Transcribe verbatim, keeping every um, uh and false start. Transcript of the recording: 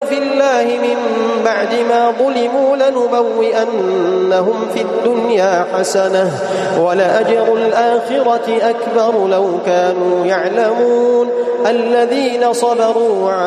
في الله من بعد ما ظلموا لنبوئنهم في الدنيا حسنة ولأجر الآخرة أكبر لو كانوا يعلمون الذين صبروا